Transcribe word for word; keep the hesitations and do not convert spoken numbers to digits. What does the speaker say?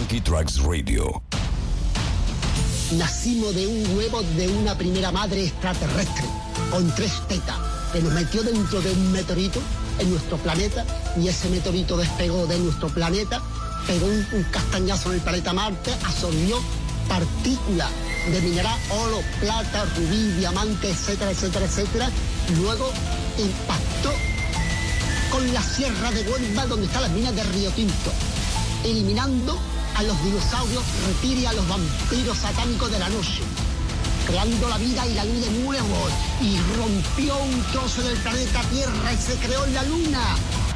Funky Tracks Radio. Nacimos de un huevo de una primera madre extraterrestre, con tres tetas, que nos metió dentro de un meteorito en nuestro planeta, y ese meteorito despegó de nuestro planeta, pegó un, un castañazo en el planeta Marte, absorbió partículas de mineral, oro, plata, rubí, diamante, etcétera, etcétera, etcétera. Luego impactó con la sierra de Huelva, donde están las minas de Río Tinto, eliminando a los dinosaurios, reptiles, a los vampiros satánicos de la noche, creando la vida y la luz de nuevo, y rompió un trozo del planeta Tierra y se creó la luna.